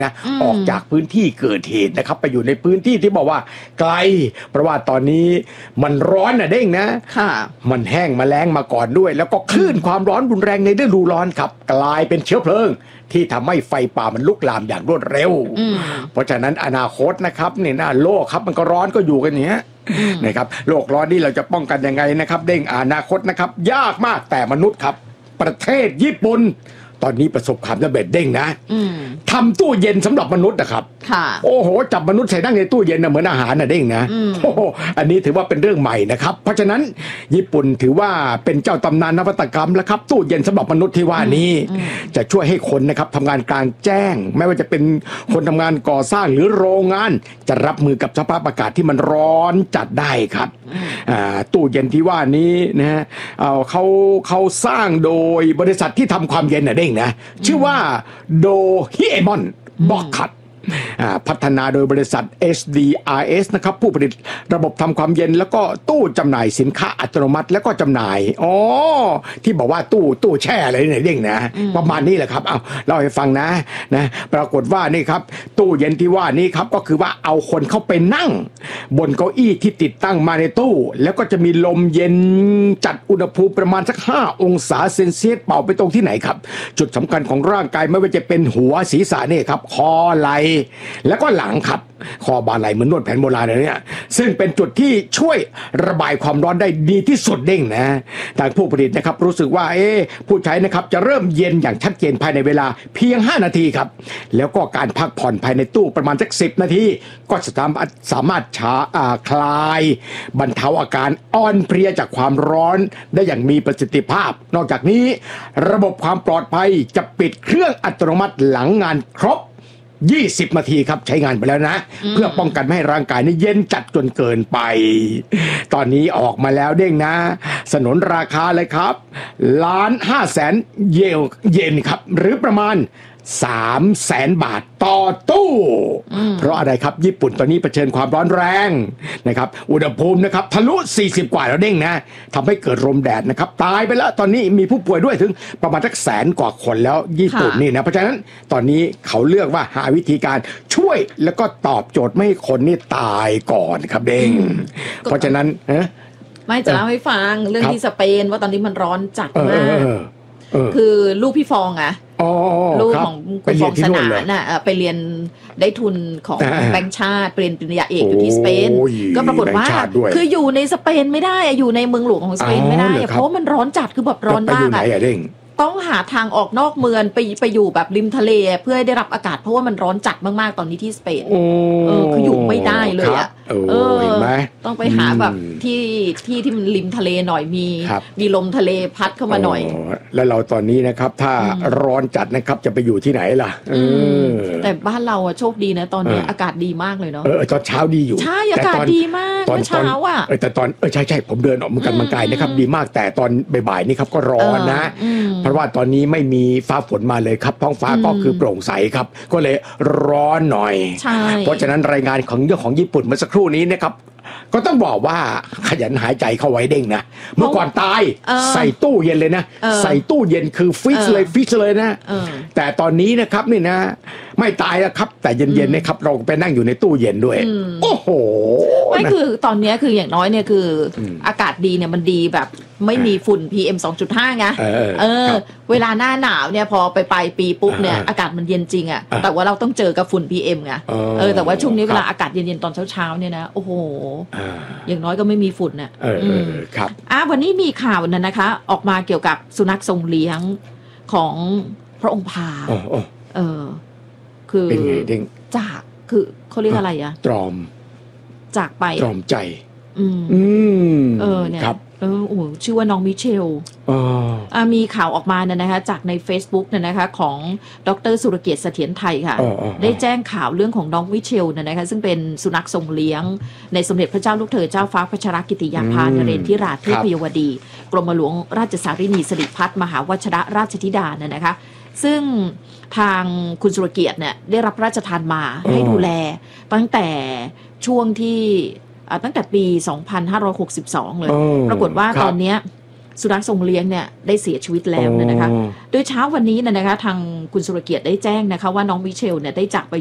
นะออกจากพื้นที่เกิดเหตุนะครับไปอยู่ในพื้นที่ที่บอกว่าไกลเพราะว่าตอนนี้มันร้อนนะเด้งนะมันแห้งมาแล้งมาก่อนด้วยแล้วก็คลื่นความร้อนรุนแรงในฤดูร้อนครับกลายเป็นเชื้อเพลิงที่ทำให้ไฟป่ามันลุกลามอย่างรวดเร็วเพราะฉะนั้นอนาคตนะครับเนี่ยนะโลกครับมันก็ร้อนก็อยู่กันอย่างเงี้ยนะครับโลกร้อนนี่เราจะป้องกันยังไงนะครับเด้งอนาคตนะครับยากมากแต่มนุษย์ครับประเทศญี่ปุ่นตอนนี้ประสบความสำเร็จเด้งนะทำตู้เย็นสำหรับมนุษย์นะครับโอ้โหจับมนุษย์ใส่นั่งในตู้เย็นนะเหมือนอาหารนะเด้งนะโอ้โหอันนี้ถือว่าเป็นเรื่องใหม่นะครับเพราะฉะนั้นญี่ปุ่นถือว่าเป็นเจ้าตำนานนวัตกรรมแล้วครับตู้เย็นสำหรับมนุษย์ที่ว่านี้จะช่วยให้คนนะครับทำงานกลางแจ้งไม่ว่าจะเป็นคนทำงานก่อสร้างหรือโรงงานจะรับมือกับสภาพอากาศที่มันร้อนจัดได้ครับตู้เย็นที่ว่านี้นะฮะเขาสร้างโดยบริษัทที่ทำความเย็นนะเด้งนะชื่อว่าโดฮิเอมอนบ็อกคัตพัฒนาโดยบริษัท SDRS นะครับผู้ผลิตระบบทำความเย็นแล้วก็ตู้จำหน่ายสินค้าอัตโนมัติแล้วก็จำหน่ายที่บอกว่าตู้แช่อะไรเนี่ยเด้งนะประมาณนี้แหละครับเอาเล่าให้ฟังนะปรากฏว่านี่ครับตู้เย็นที่ว่านี้ครับก็คือว่าเอาคนเข้าไปนั่งบนเก้าอี้ที่ติดตั้งมาในตู้แล้วก็จะมีลมเย็นจัดอุณหภูมิประมาณสัก5 องศาเซนเซียสเป่าไปตรงที่ไหนครับจุดสำคัญของร่างกายไม่ว่าจะเป็นหัวศีรษะนี่ครับคอไหล่แล้วก็หลังครับคอบ่าไหล่เหมือนนวดแผนโบราณเนี่ยซึ่งเป็นจุดที่ช่วยระบายความร้อนได้ดีที่สุดเด้งนะทางผู้ผลิตนะครับรู้สึกว่าผู้ใช้นะครับจะเริ่มเย็นอย่างชัดเจนภายในเวลาเพียง5 นาทีครับแล้วก็การพักผ่อนภายในตู้ประมาณสัก10 นาทีก็สามารถคลายบรรเทาอาการอ่อนเพลียจากความร้อนได้อย่างมีประสิทธิภาพนอกจากนี้ระบบความปลอดภัยจะปิดเครื่องอัตโนมัติหลังงานครบ20 นาทีครับใช้งานไปแล้วนะเพื่อป้องกันไม่ให้ร่างกายนี่เย็นจัดจนเกินไปตอนนี้ออกมาแล้วเด้งนะสนนราคาเลยครับ1,500,000 เยนครับหรือประมาณ300,000 บาทต่อตู้เพราะอะไรครับญี่ปุ่นตอนนี้เผชิญความร้อนแรงนะครับอุณหภูมินะครับทะลุ40 กว่าแล้วเด้งนะทำให้เกิดลมแดดนะครับตายไปแล้วตอนนี้มีผู้ป่วยด้วยถึงประมาณสัก100,000 กว่าคนแล้วญี่ปุ่นนี่นะเพราะฉะนั้นตอนนี้เขาเลือกว่าหาวิธีการช่วยแล้วก็ตอบโจทย์ไม่ให้คนนี่ตายก่อนครับเด้งเพราะฉะนั้นไม่จะเล่าให้ฟังเรื่องที่สเปนว่าตอนนี้มันร้อนจัดมากคือลูกพี่ฟองลูกของคุณฟองสนานน่ะไปเรียนได้ทุนของแบงค์ชาติเรียนปริญญาเอกอยู่ที่สเปนก็ปรากฏว่าคืออยู่ในสเปนไม่ได้อยู่ในเมืองหลวงของสเปนไม่ได้เพราะมันร้อนจัดคือแบบร้อนมากต้องหาทางออกนอกเมืองไปอยู่แบบริมทะเลเพื่อให้ได้รับอากาศเพราะว่ามันร้อนจัดมากๆตอนนี้ที่สเปนคืออยู่ไม่ได้เลยอ่ะต้องไปหาแบบที่มันริมทะเลหน่อยมีลมทะเลพัดเข้ามาหน่อยแล้วเราตอนนี้นะครับถ้าร้อนจัดนะครับจะไปอยู่ที่ไหนล่ะแต่บ้านเราอะโชคดีนะตอนนี้อากาศดีมากเลยเนาะตอนเช้าดีอยู่ใช่อากาศดีมากตอนเช้าอ่ะแต่ตอนใช่ผมเดินออกกำลังกายนะครับดีมากแต่ตอนบ่ายๆนี่ครับก็ร้อนนะเพราะว่าตอนนี้ไม่มีฟ้าฝนมาเลยครับท้องฟ้าก็คือโปร่งใสครับก็เลยร้อนหน่อยเพราะฉะนั้นรายงานของเรื่องของญี่ปุ่นเมื่อสักครู่นี้นะครับก็ต้องบอกว่าขยันหายใจเข้าไว้เด้งนะเมื่อก่อนตายใส่ตู้เย็นเลยนะใส่ตู้เย็นคือฟิชเลยนะแต่ตอนนี้นะครับนี่นะไม่ตายแล้วครับแต่เย็นๆนะครับเราไปนั่งอยู่ในตู้เย็นด้วยโอ้โหไม่คือตอนนี้คืออย่างน้อยเนี่ยคืออากาศดีเนี่ยมันดีแบบไม่มีฝุ่น PM 2.5 ไงเวลาหน้าหนาวเนี่ยพอไปปีปุ๊บเนี่ยอากาศมันเย็นจริงอ่ะแต่ว่าเราต้องเจอกับฝุ่น PM ไงแต่ว่าช่วงนี้เวลาอากาศเย็นๆตอนเช้าๆเนี่ยนะโอ้โหอย่างน้อยก็ไม่มีฝุ่นน่ะครับวันนี้มีข่าวนั้นนะคะออกมาเกี่ยวกับสุนัขทรงเลี้ยงของพระองค์พาคือเป็นไงเด้งจากคือเขาเรียกอะไรอะตรอมจากไปตรอมใจเนี่ยชื่อว่าน้องมิเชลมีข่าวออกมานะคะจากใน Facebook นะคะของดร.สุรเกียรติเสถียรไทยค่ะได้แจ้งข่าวเรื่องของน้องมิเชลนะคะซึ่งเป็นสุนัขทรงเลี้ยงในสมเด็จพระเจ้าลูกเธอเจ้าฟ้าพัชรกิติยาภานเรนทิราชเทพยวดีกรมหลวงราชสารินีสิริพัฒน์มหาวชรราชธิดานะคะซึ่งทางคุณสุรเกียรติเนี่ยได้รับพระราชทานมาให้ดูแลตั้งแต่ช่วงที่ตั้งแต่ปี 2562 เลยปรากฏว่าตอนนี้สุนัขทรงเลี้ยงเนี่ยได้เสียชีวิตแล้วนะคะโดยเช้าวันนี้นะคะทางคุณสุรเกียรติได้แจ้งนะคะว่าน้องมิเชลเนี่ยได้จากไป